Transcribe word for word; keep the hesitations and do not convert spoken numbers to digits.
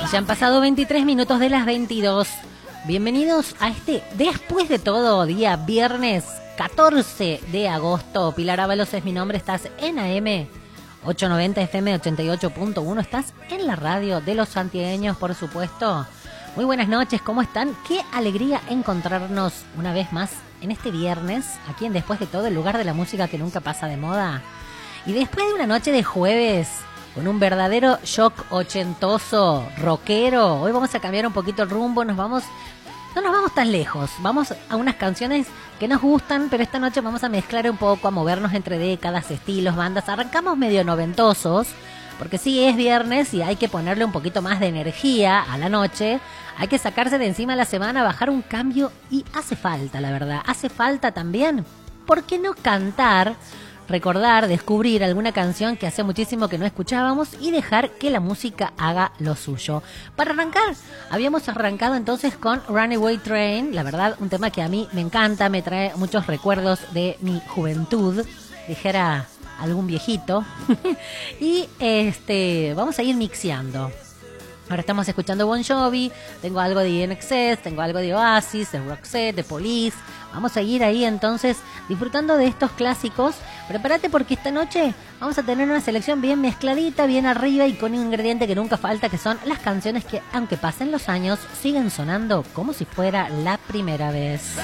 Ya han pasado veintitrés minutos de las veintidós. Bienvenidos a este, después de todo, día viernes catorce de agosto. Pilar Ábalos es mi nombre, estás en A M ochocientos noventa F M ochenta y ocho punto uno, estás en la radio de los santiagueños, por supuesto. Muy buenas noches, ¿cómo están? Qué alegría encontrarnos una vez más en este viernes, aquí en Después de Todo, el lugar de la música que nunca pasa de moda. Y después de una noche de jueves, con un verdadero shock ochentoso, rockero, hoy vamos a cambiar un poquito el rumbo, nos vamos, no nos vamos tan lejos, vamos a unas canciones que nos gustan, pero esta noche vamos a mezclar un poco, a movernos entre décadas, estilos, bandas. Arrancamos medio noventosos, porque sí es viernes y hay que ponerle un poquito más de energía a la noche, hay que sacarse de encima la semana, bajar un cambio y hace falta, la verdad, hace falta también, ¿por qué no cantar? Recordar, descubrir alguna canción que hace muchísimo que no escuchábamos y dejar que la música haga lo suyo. Para arrancar, habíamos arrancado entonces con Runaway Train, la verdad, un tema que a mí me encanta, me trae muchos recuerdos de mi juventud, dijera algún viejito. Y este vamos a ir mixeando. Ahora estamos escuchando Bon Jovi, tengo algo de I N X S, tengo algo de Oasis, de Roxette, de Police. Vamos a ir ahí entonces disfrutando de estos clásicos. Prepárate porque esta noche vamos a tener una selección bien mezcladita, bien arriba y con un ingrediente que nunca falta, que son las canciones que, aunque pasen los años, siguen sonando como si fuera la primera vez.